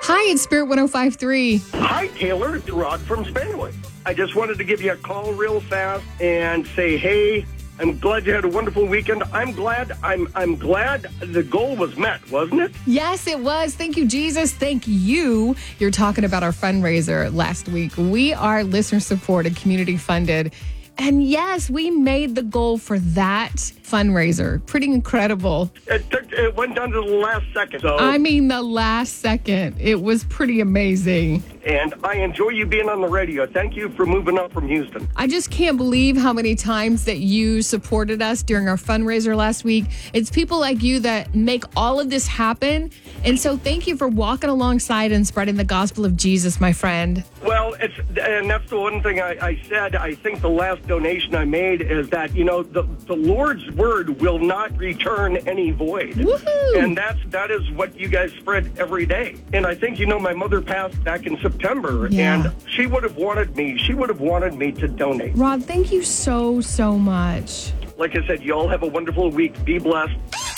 Hi, it's Spirit 105.3. Hi, Taylor. It's Rod from Spanaway. I just wanted to give you a call real fast and say, hey, I'm glad you had a wonderful weekend. I'm glad the goal was met, wasn't it? Yes, it was. Thank you, Jesus. Thank you. You're talking about our fundraiser last week. We are listener-supported, community-funded. And yes, we made the goal for that fundraiser. Pretty incredible. It went down to the last second. So, I mean, the last second. It was pretty amazing. And I enjoy you being on the radio. Thank you for moving up from Houston. I just can't believe how many times that you supported us during our fundraiser last week. It's people like you that make all of this happen. And so thank you for walking alongside and spreading the gospel of Jesus, my friend. Well, and that's the one thing I said. I think the last donation I made is that, the Lord's word will not return any void. Woohoo! And that is what you guys spread every day. And I think, my mother passed back in September, and she would have wanted me to donate. Rod, thank you so, so much. Like I said, you all have a wonderful week. Be blessed.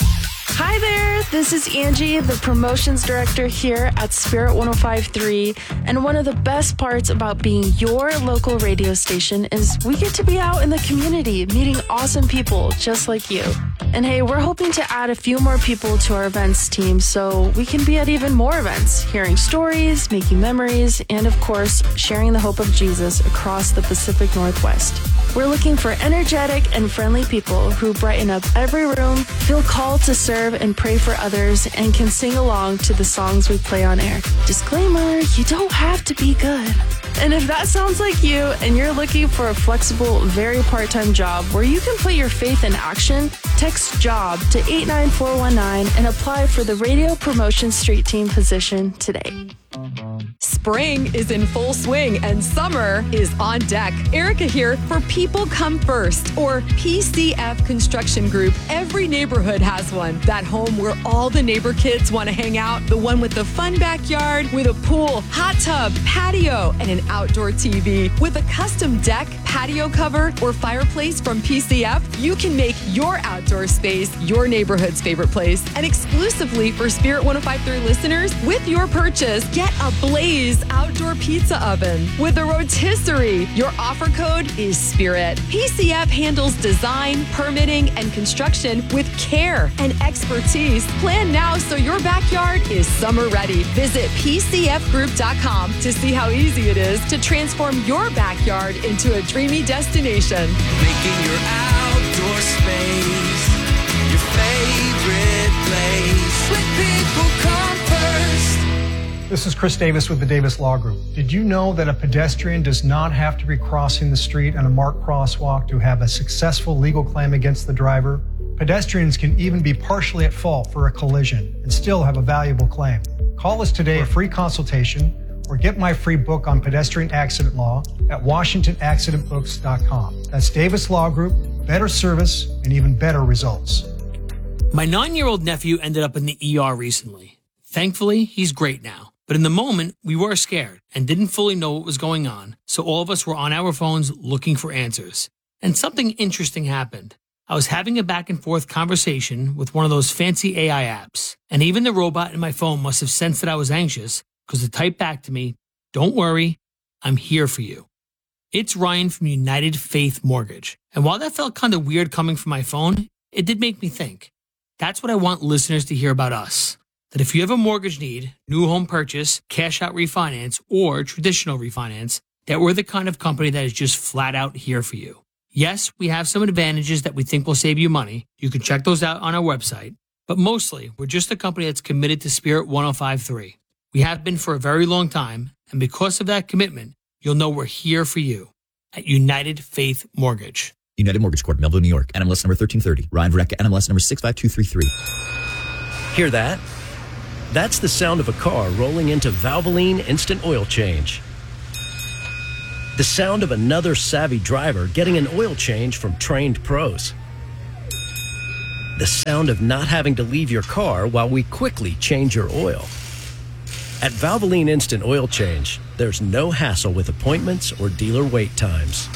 Hi there, this is Angie, the promotions director here at Spirit 105.3. And one of the best parts about being your local radio station is we get to be out in the community, meeting awesome people just like you. And hey, we're hoping to add a few more people to our events team so we can be at even more events, hearing stories, making memories, and of course, sharing the hope of Jesus across the Pacific Northwest. We're looking for energetic and friendly people who brighten up every room, feel called to serve and pray for others, and can sing along to the songs we play on air. Disclaimer, you don't have to be good. And if that sounds like you and you're looking for a flexible, very part-time job where you can put your faith in action, text JOB to 89419 and apply for the Radio Promotion Street Team position today. Spring is in full swing and summer is on deck. Erica here for People Come First, or PCF Construction Group. Every neighborhood has one. That home where all the neighbor kids want to hang out. The one with the fun backyard with a pool, hot tub, patio, and an outdoor TV. With a custom deck, patio cover, or fireplace from PCF, you can make your outdoor space your neighborhood's favorite place. And exclusively for Spirit 105.3 listeners, with your purchase, get a Blaze outdoor pizza oven with a rotisserie. Your offer code is SPIRIT. PCF handles design, permitting, and construction with care and expertise. Plan now so your backyard is summer ready. Visit PCFgroup.com to see how easy it is to transform your backyard into a dreamy destination. Making your outdoor space your favorite place. Let people come first. This is Chris Davis with the Davis Law Group. Did you know that a pedestrian does not have to be crossing the street on a marked crosswalk to have a successful legal claim against the driver? Pedestrians can even be partially at fault for a collision and still have a valuable claim. Call us today for a free consultation or get my free book on pedestrian accident law at WashingtonAccidentBooks.com. That's Davis Law Group, better service and even better results. My 9-year-old nephew ended up in the ER recently. Thankfully, he's great now. But in the moment, we were scared and didn't fully know what was going on, so all of us were on our phones looking for answers. And something interesting happened. I was having a back and forth conversation with one of those fancy AI apps, and even the robot in my phone must have sensed that I was anxious because it typed back to me, "Don't worry, I'm here for you." It's Ryan from United Faith Mortgage. And while that felt kind of weird coming from my phone, it did make me think. That's what I want listeners to hear about us. That if you have a mortgage need, new home purchase, cash out refinance, or traditional refinance, that we're the kind of company that is just flat out here for you. Yes, we have some advantages that we think will save you money. You can check those out on our website. But mostly, we're just a company that's committed to Spirit 105.3. We have been for a very long time, and because of that commitment, you'll know we're here for you at United Faith Mortgage. United Mortgage Corp, Melville, New York. NMLS number 1330. Ryan Verrecka, NMLS number 65233. Hear that? That's the sound of a car rolling into Valvoline Instant Oil Change. The sound of another savvy driver getting an oil change from trained pros. The sound of not having to leave your car while we quickly change your oil. At Valvoline Instant Oil Change, there's no hassle with appointments or dealer wait times.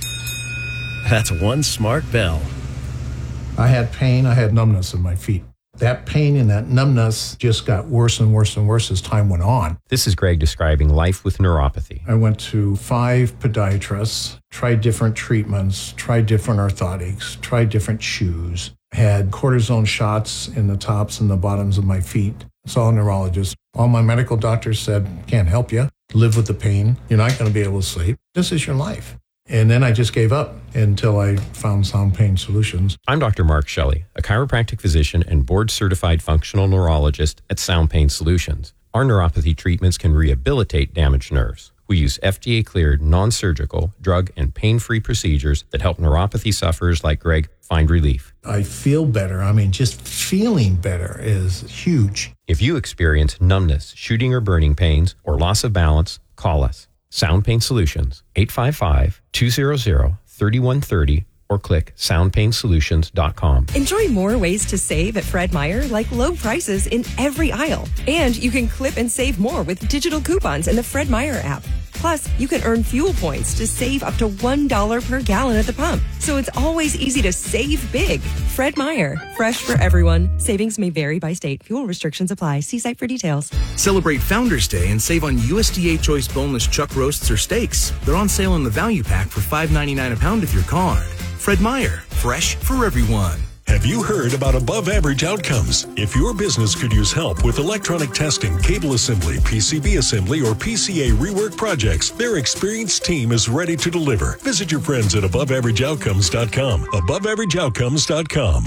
That's one smart bell. I had pain, I had numbness in my feet. That pain and that numbness just got worse and worse and worse as time went on. This is Greg describing life with neuropathy. I went to 5 podiatrists, tried different treatments, tried different orthotics, tried different shoes, had cortisone shots in the tops and the bottoms of my feet. Saw a neurologist. All my medical doctors said, can't help you. Live with the pain. You're not going to be able to sleep. This is your life. And then I just gave up until I found Sound Pain Solutions. I'm Dr. Mark Shelley, a chiropractic physician and board-certified functional neurologist at Sound Pain Solutions. Our neuropathy treatments can rehabilitate damaged nerves. We use FDA-cleared, non-surgical, drug and pain-free procedures that help neuropathy sufferers like Greg find relief. I feel better. just feeling better is huge. If you experience numbness, shooting or burning pains, or loss of balance, call us. Sound Pain Solutions, 855-200-3130, or click soundpainsolutions.com. Enjoy more ways to save at Fred Meyer, like low prices in every aisle. And you can clip and save more with digital coupons in the Fred Meyer app. Plus, you can earn fuel points to save up to $1 per gallon at the pump. So it's always easy to save big. Fred Meyer, fresh for everyone. Savings may vary by state. Fuel restrictions apply. See site for details. Celebrate Founders Day and save on USDA Choice boneless chuck roasts or steaks. They're on sale in the value pack for $5.99 a pound with your card. Fred Meyer, fresh for everyone. Have you heard about Above Average Outcomes? If your business could use help with electronic testing, cable assembly, PCB assembly, or PCA rework projects, their experienced team is ready to deliver. Visit your friends at AboveAverageOutcomes.com. AboveAverageOutcomes.com.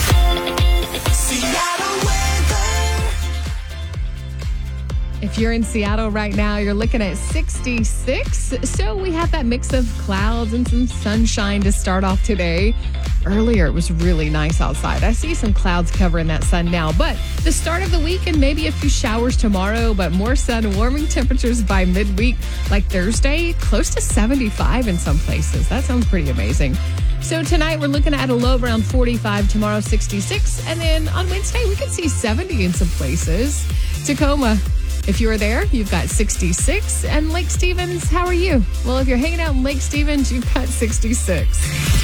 If you're in Seattle right now, you're looking at 66. So we have that mix of clouds and some sunshine to start off today. Earlier, it was really nice outside. I see some clouds covering that sun now, but the start of the week and maybe a few showers tomorrow, but more sun, warming temperatures by midweek, like Thursday, close to 75 in some places. That sounds pretty amazing. So tonight, we're looking at a low around 45, tomorrow 66, and then on Wednesday, we can see 70 in some places. Tacoma, if you're there, you've got 66. And Lake Stevens, how are you? Well, if you're hanging out in Lake Stevens, you've got 66.